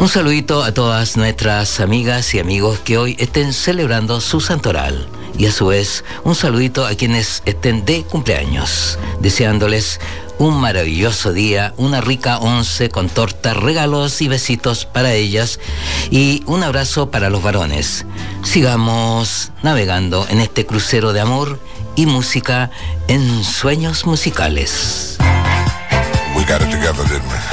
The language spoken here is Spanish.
Un saludito a todas nuestras amigas y amigos que hoy estén celebrando su santoral. Y a su vez, un saludito a quienes estén de cumpleaños, deseándoles un maravilloso día, una rica once con torta, regalos y besitos para ellas, y un abrazo para los varones. Sigamos navegando en este crucero de amor y música en sueños musicales. We got it together, didn't we?